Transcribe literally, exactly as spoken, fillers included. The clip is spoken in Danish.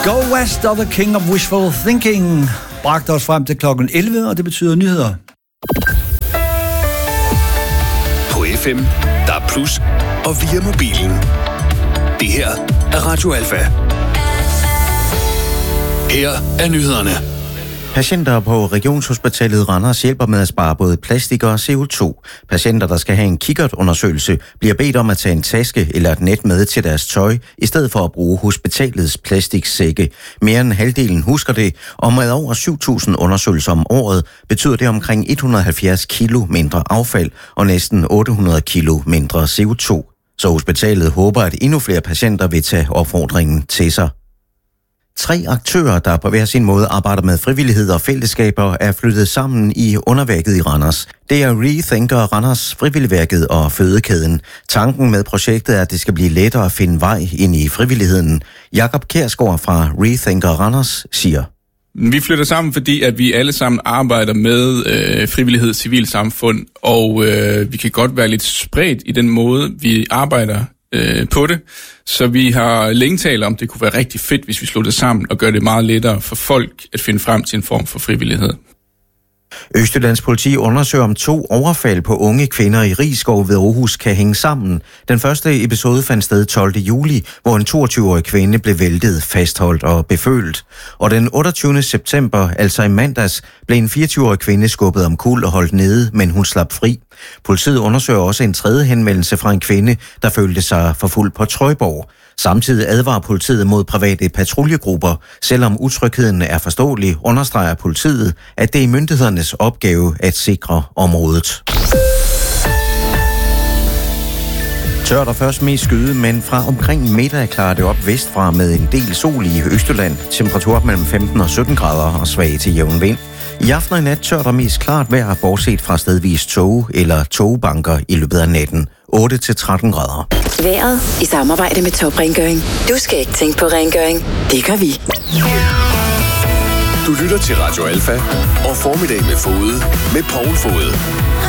Go West og The King of Wishful Thinking bragte os frem til klokken elleve, og det betyder nyheder. På F M, der er plus, og via mobilen. Det her er Radio Alfa. Her er nyhederne. Patienter på Regionshospitalet Randers hjælper med at spare både plastik og C O to. Patienter, der skal have en kikkertundersøgelse, bliver bedt om at tage en taske eller et net med til deres tøj, i stedet for at bruge hospitalets plastiksække. Mere end halvdelen husker det, og med over syv tusind undersøgelser om året betyder det omkring et hundrede og halvfjerds kilo mindre affald og næsten otte hundrede kilo mindre C O to. Så hospitalet håber, at endnu flere patienter vil tage opfordringen til sig. Tre aktører, der på hver sin måde arbejder med frivillighed og fællesskaber, er flyttet sammen i underværket i Randers. Det er Rethinker Randers, Frivilligværket og Fødekæden. Tanken med projektet er, at det skal blive lettere at finde vej ind i frivilligheden. Jakob Kjærsgaard fra Rethinker Randers siger: Vi flytter sammen, fordi at vi alle sammen arbejder med øh, frivillighed, civilsamfund, og øh, vi kan godt være lidt spredt i den måde, vi arbejder øh, på det. Så vi har længe talt om, at det kunne være rigtig fedt, hvis vi slog det sammen og gør det meget lettere for folk at finde frem til en form for frivillighed. Østjyllands politi undersøger, om to overfald på unge kvinder i Risskov ved Aarhus kan hænge sammen. Den første episode fandt sted tolvte juli, hvor en toogtyve-årig kvinde blev væltet, fastholdt og befølt. Og den otteogtyvende september, altså i mandags, blev en fireogtyve-årig kvinde skubbet omkuld og holdt nede, men hun slap fri. Politiet undersøger også en tredje henvendelse fra en kvinde, der følte sig forfulgt på Trøjborg. Samtidig advarer politiet mod private patruljegrupper. Selvom utrygheden er forståelig, understreger politiet, at det er myndighedernes opgave at sikre området. Tørt og først mest skyde, men fra omkring middag klarer det op vestfra med en del sol i Østjylland. Temperatur mellem femten og sytten grader og svag til jævn vind. I aften og i nat tørt og mest klart vejr, bortset fra stedvis tog eller togbanker i løbet af natten. otte til tretten grader. Vejret i samarbejde med Top Rengøring. Du skal ikke tænke på rengøring. Det gør vi. Du lytter til Radio Alfa og Formiddag med Fode med Poul Fode.